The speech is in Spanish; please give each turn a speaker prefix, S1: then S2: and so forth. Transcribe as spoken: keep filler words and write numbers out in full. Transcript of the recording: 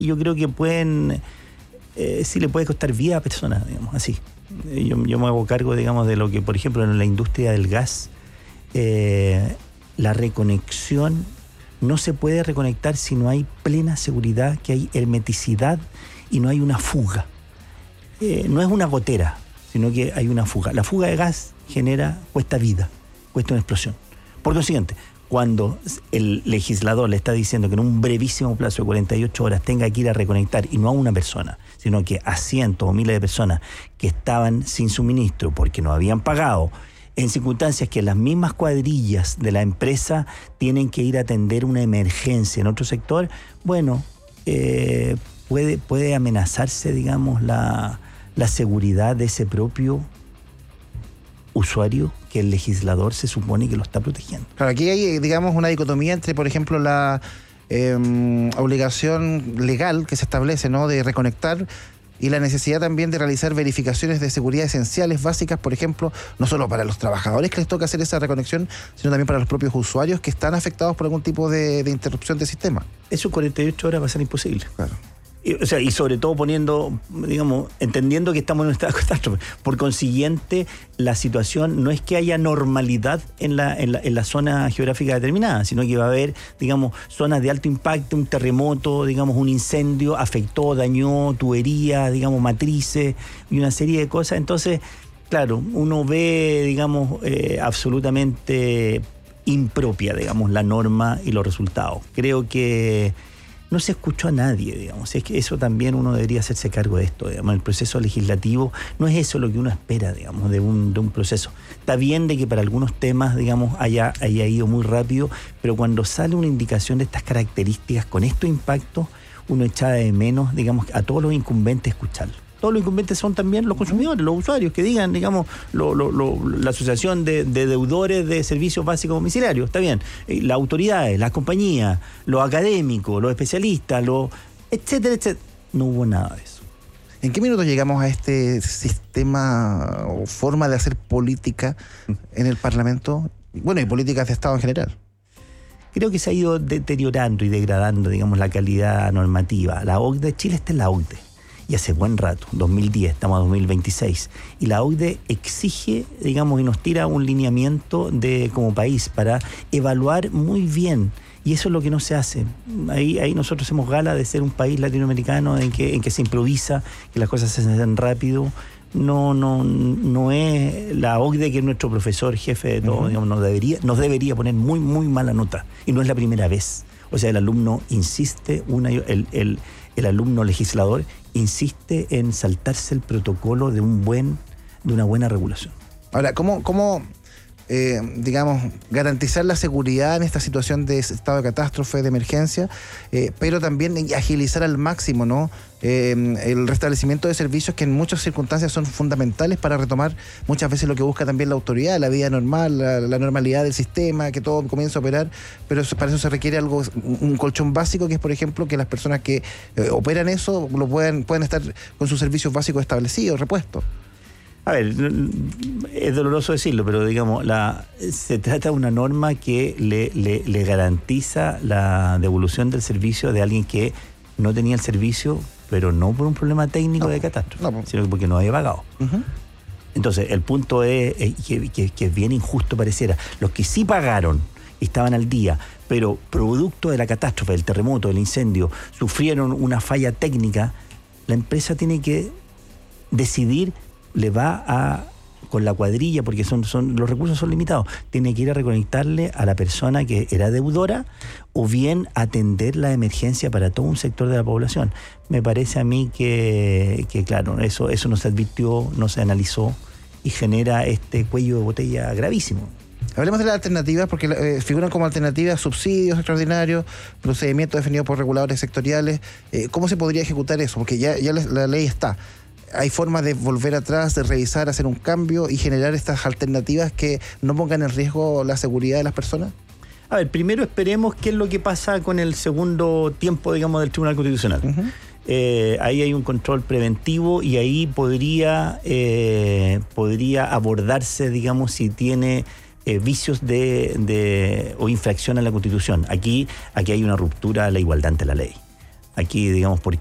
S1: Y yo creo que pueden, eh, sí le puede costar vida a personas, digamos, así. Yo, yo me hago cargo, digamos, de lo que, por ejemplo, en la industria del gas, eh, la reconexión no se puede reconectar si no hay plena seguridad, que hay hermeticidad y no hay una fuga. Eh, no es una gotera, sino que hay una fuga. La fuga de gas genera, cuesta vida, cuesta una explosión. Por consiguiente, cuando el legislador le está diciendo que en un brevísimo plazo de cuarenta y ocho horas tenga que ir a reconectar, y no a una persona, sino que a cientos o miles de personas que estaban sin suministro porque no habían pagado, en circunstancias que las mismas cuadrillas de la empresa tienen que ir a atender una emergencia en otro sector, bueno, eh, puede, puede amenazarse, digamos, la, la seguridad de ese propio usuario que el legislador se supone que lo está protegiendo.
S2: Claro, aquí hay, digamos, una dicotomía entre, por ejemplo, la eh, obligación legal que se establece, ¿no?, de reconectar, y la necesidad también de realizar verificaciones de seguridad esenciales, básicas, por ejemplo, no solo para los trabajadores que les toca hacer esa reconexión, sino también para los propios usuarios que están afectados por algún tipo de, de interrupción del sistema.
S1: Eso en cuarenta y ocho horas va a ser imposible.
S2: Claro.
S1: Y, o sea, y sobre todo poniendo, digamos, entendiendo que estamos en un estado de catástrofe. Por consiguiente, la situación no es que haya normalidad en la, en la, en la zona geográfica determinada, sino que va a haber, digamos, zonas de alto impacto, un terremoto, digamos, un incendio, afectó, dañó tuberías, digamos, matrices y una serie de cosas. Entonces, claro, uno ve, digamos, eh, absolutamente impropia, digamos, la norma y los resultados. Creo que no se escuchó a nadie, digamos. Es que eso también uno debería hacerse cargo de esto, digamos. El proceso legislativo no es eso lo que uno espera, digamos, de un, de un proceso. Está bien de que para algunos temas, digamos, haya, haya ido muy rápido, pero cuando sale una indicación de estas características con estos impactos, uno echa de menos, digamos, a todos los incumbentes escucharlo. Todos los incumbentes son también los consumidores, los usuarios, que digan, digamos, lo, lo, lo, la asociación de, de deudores de servicios básicos domiciliarios, está bien, las autoridades, las compañías, los académicos, los especialistas, los etcétera, etcétera. No hubo nada de eso.
S2: ¿En qué minuto llegamos a este sistema o forma de hacer política en el Parlamento? Bueno, y políticas de Estado en general.
S1: Creo que se ha ido deteriorando y degradando, digamos, la calidad normativa. La O C D E, Chile está en la O C D E. Y hace buen rato, dos mil diez, estamos a dos mil veintiséis, y la O C D E exige, digamos, y nos tira un lineamiento de como país para evaluar muy bien, y eso es lo que no se hace. Ahí, ahí nosotros hacemos gala de ser un país latinoamericano en que, en que se improvisa, que las cosas se hacen rápido. No, no, no es la O C D E, que es nuestro profesor jefe de todo, uh-huh. digamos, nos debería, nos debería poner muy, muy mala nota, y no es la primera vez. O sea, el alumno insiste, una, el, el, el alumno legislador insiste en saltarse el protocolo de un buen, de una buena regulación.
S2: Ahora, ¿cómo, cómo eh, digamos, garantizar la seguridad en esta situación de estado de catástrofe, de emergencia, eh, pero también agilizar al máximo, ¿no?, eh, el restablecimiento de servicios que en muchas circunstancias son fundamentales para retomar muchas veces lo que busca también la autoridad, la vida normal, la, la normalidad del sistema, que todo comience a operar, pero eso, para eso se requiere algo, un colchón básico, que es, por ejemplo, que las personas que eh, operan eso lo puedan, puedan estar con sus servicios básicos establecidos, repuestos.
S1: A ver, es doloroso decirlo, pero digamos, la, se trata de una norma que le, le, le garantiza la devolución del servicio de alguien que no tenía el servicio, pero no por un problema técnico no, de catástrofe, no, sino porque no había pagado. Uh-huh. Entonces, el punto es, es que, que, que es bien injusto pareciera. Los que sí pagaron y estaban al día, pero producto de la catástrofe, del terremoto, del incendio, sufrieron una falla técnica, la empresa tiene que decidir, le va a, con la cuadrilla, porque son, son los recursos son limitados, tiene que ir a reconectarle a la persona que era deudora, o bien atender la emergencia para todo un sector de la población. Me parece a mí que, que claro, eso, eso no se advirtió, no se analizó, y genera este cuello de botella gravísimo.
S2: Hablemos de las alternativas, porque eh, figuran como alternativas subsidios extraordinarios, procedimientos definidos por reguladores sectoriales. Eh, ¿Cómo se podría ejecutar eso? Porque ya, ya la, la ley está. ¿Hay formas de volver atrás, de revisar, hacer un cambio y generar estas alternativas que no pongan en riesgo la seguridad de las personas?
S1: A ver, primero esperemos qué es lo que pasa con el segundo tiempo, digamos, del Tribunal Constitucional. Uh-huh. Eh, ahí hay un control preventivo y ahí podría, eh, podría abordarse, digamos, si tiene eh, vicios de, de, o infracción a la Constitución. Aquí, aquí hay una ruptura a la igualdad ante la ley. aquí, digamos, por